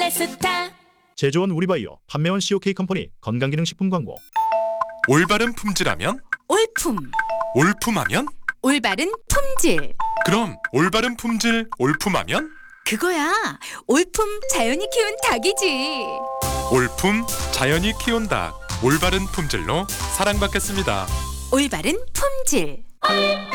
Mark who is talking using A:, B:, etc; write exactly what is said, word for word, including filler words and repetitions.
A: 페스타.
B: 제조원 우리바이오, 판매원 씨오케이 컴퍼니 건강기능식품 광고.
C: 올바른 품질하면?
A: 올품.
C: 올품하면?
A: 올바른 품질.
C: 그럼 올바른 품질 올품하면?
A: 그거야. 올품 자연이 키운 닭이지.
C: 올품 자연이 키운 닭 올바른 품질로 사랑받겠습니다.
A: 올바른 품질.